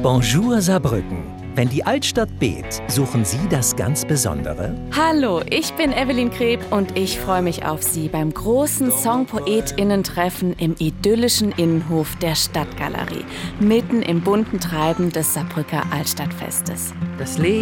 Bonjour Saarbrücken. Wenn die Altstadt bebt, suchen Sie das ganz Besondere? Hallo, ich bin Evelyn Kreb und ich freue mich auf Sie beim großen Songpoetinnen-Treffen im idyllischen Innenhof der Stadtgalerie, mitten im bunten Treiben des Saarbrücker Altstadtfestes. Das Leben